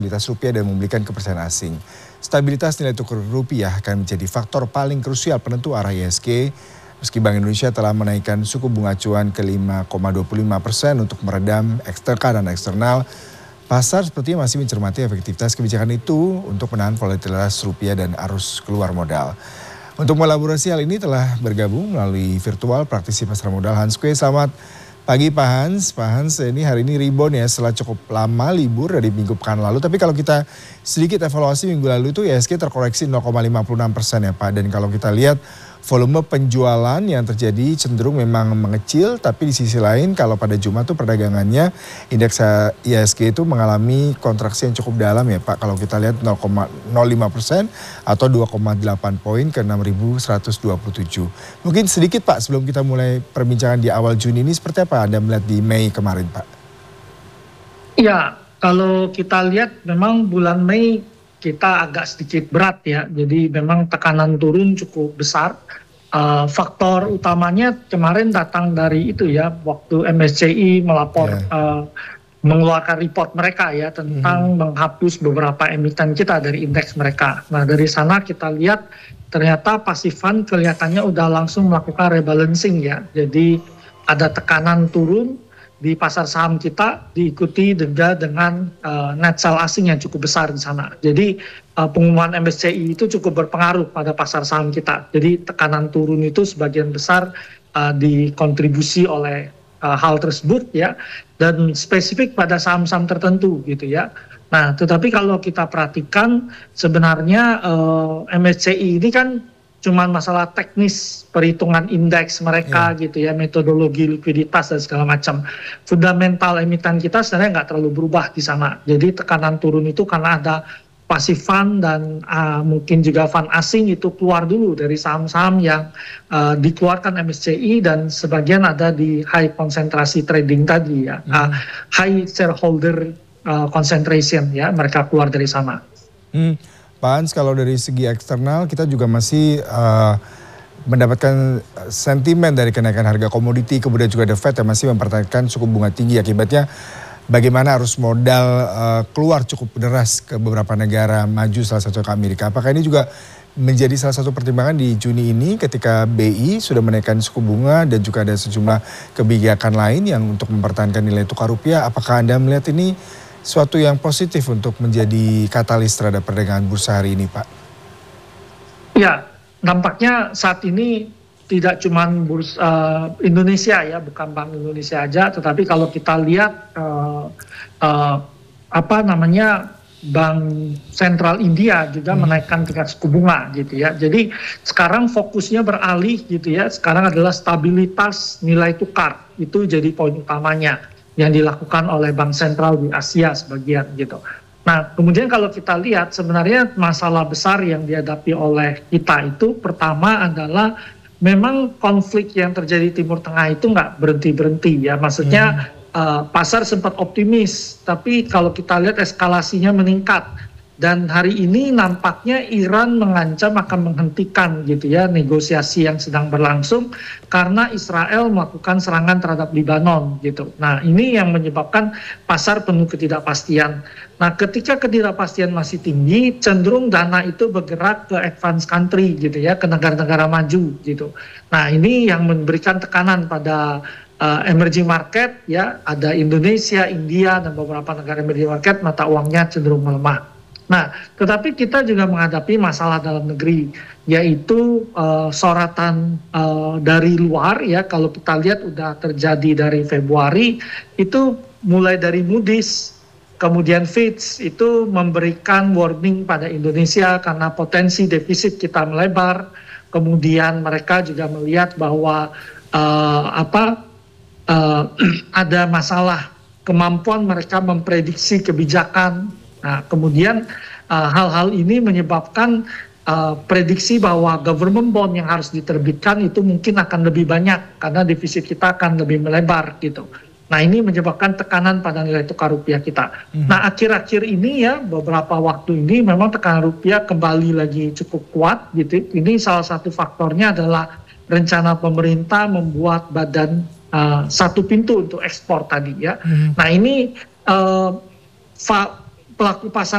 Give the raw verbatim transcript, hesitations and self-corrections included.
stabilitas rupiah dan memulihkan kepercayaan asing. Stabilitas nilai tukar rupiah akan menjadi faktor paling krusial penentu arah I S G. Meski Bank Indonesia telah menaikkan suku bunga acuan ke lima koma dua puluh lima persen untuk meredam eksternal dan eksternal, pasar sepertinya masih mencermati efektivitas kebijakan itu untuk menahan volatilitas rupiah dan arus keluar modal. Untuk melaborasi hal ini telah bergabung melalui virtual praktisi pasar modal Hans Kueh. Selamat pagi Pak Hans. Pak Hans, ini hari ini rebound ya setelah cukup lama libur dari minggu pekan lalu. Tapi kalau kita sedikit evaluasi minggu lalu itu I S G terkoreksi nol koma lima puluh enam persen ya Pak. Dan kalau kita lihat volume penjualan yang terjadi cenderung memang mengecil, tapi di sisi lain kalau pada Jumat tuh perdagangannya indeks I S G itu mengalami kontraksi yang cukup dalam ya Pak. Kalau kita lihat nol koma nol lima persen atau dua koma delapan poin ke enam ribu seratus dua puluh tujuh. Mungkin sedikit Pak sebelum kita mulai perbincangan di awal Juni ini seperti apa Anda melihat di Mei kemarin Pak? Ya, kalau kita lihat memang bulan Mei kita agak sedikit berat ya, jadi memang tekanan turun cukup besar. Uh, faktor utamanya kemarin datang dari itu ya, waktu M S C I melapor, yeah. uh, mengeluarkan report mereka ya tentang mm-hmm. menghapus beberapa emiten kita dari indeks mereka. Nah dari sana kita lihat ternyata pasifan kelihatannya udah langsung melakukan rebalancing ya, jadi ada tekanan turun di pasar saham kita diikuti juga dengan uh, net sell asing yang cukup besar di sana. Jadi uh, pengumuman M S C I itu cukup berpengaruh pada pasar saham kita. Jadi tekanan turun itu sebagian besar uh, dikontribusi oleh uh, hal tersebut ya, dan spesifik pada saham-saham tertentu gitu ya. Nah, tetapi kalau kita perhatikan sebenarnya uh, M S C I ini kan cuman masalah teknis perhitungan indeks mereka yeah. gitu ya, metodologi likuiditas dan segala macam. Fundamental emiten kita sebenarnya nggak terlalu berubah di sana. Jadi tekanan turun itu karena ada passive fund dan uh, mungkin juga fund asing itu keluar dulu dari saham-saham yang uh, dikeluarkan M S C I dan sebagian ada di high konsentrasi trading tadi ya, hmm. uh, high shareholder uh, concentration ya, mereka keluar dari sana. Hmm. Pak Hans, kalau dari segi eksternal kita juga masih uh, mendapatkan sentimen dari kenaikan harga komoditi, kemudian juga The Fed yang masih mempertahankan suku bunga tinggi. Akibatnya bagaimana arus modal uh, keluar cukup deras ke beberapa negara maju, salah satu ke Amerika. Apakah ini juga menjadi salah satu pertimbangan di Juni ini ketika B I sudah menaikkan suku bunga dan juga ada sejumlah kebijakan lain yang untuk mempertahankan nilai tukar rupiah? Apakah Anda melihat ini suatu yang positif untuk menjadi katalis terhadap perdagangan bursa hari ini, Pak? Ya, nampaknya saat ini tidak cuma bursa uh, Indonesia ya, bukan Bank Indonesia aja, tetapi kalau kita lihat uh, uh, apa namanya Bank Sentral India juga hmm. menaikkan tingkat suku bunga gitu ya. Jadi sekarang fokusnya beralih gitu ya. Sekarang adalah stabilitas nilai tukar, itu jadi poin utamanya yang dilakukan oleh bank sentral di Asia sebagian gitu. Nah, kemudian kalau kita lihat sebenarnya masalah besar yang dihadapi oleh kita itu pertama adalah memang konflik yang terjadi di Timur Tengah itu nggak berhenti-berhenti ya. Maksudnya hmm. uh, pasar sempat optimis, tapi kalau kita lihat eskalasinya meningkat. Dan hari ini nampaknya Iran mengancam akan menghentikan gitu ya negosiasi yang sedang berlangsung karena Israel melakukan serangan terhadap Lebanon gitu. Nah ini yang menyebabkan pasar penuh ketidakpastian. Nah ketika ketidakpastian masih tinggi, cenderung dana itu bergerak ke advanced country gitu ya, ke negara-negara maju gitu. Nah ini yang memberikan tekanan pada uh, emerging market ya, ada Indonesia, India dan beberapa negara emerging market mata uangnya cenderung melemah. Nah, tetapi kita juga menghadapi masalah dalam negeri, yaitu uh, sorotan uh, dari luar ya. Kalau kita lihat udah terjadi dari Februari, itu mulai dari Moody's, kemudian Fitch itu memberikan warning pada Indonesia karena potensi defisit kita melebar. Kemudian mereka juga melihat bahwa uh, apa uh, ada masalah kemampuan mereka memprediksi kebijakan. Nah, kemudian uh, hal-hal ini menyebabkan uh, prediksi bahwa government bond yang harus diterbitkan itu mungkin akan lebih banyak karena defisit kita akan lebih melebar gitu. Nah, ini menyebabkan tekanan pada nilai tukar rupiah kita. Mm-hmm. Nah, akhir-akhir ini ya beberapa waktu ini memang tekanan rupiah kembali lagi cukup kuat gitu. Ini salah satu faktornya adalah rencana pemerintah membuat badan uh, satu pintu untuk ekspor tadi ya. Mm-hmm. Nah, ini uh, fa- pelaku pasar